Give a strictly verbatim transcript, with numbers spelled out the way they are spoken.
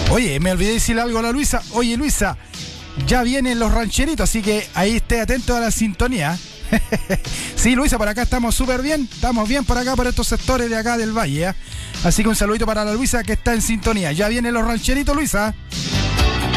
Oye, me olvidé decirle algo a la Luisa. Oye, Luisa, ya vienen los rancheritos, así que ahí esté atento a la sintonía. Sí, Luisa, por acá estamos súper bien. Estamos bien por acá, por estos sectores de acá del valle, ¿eh? Así que un saludito para la Luisa que está en sintonía. Ya vienen los rancheritos, Luisa.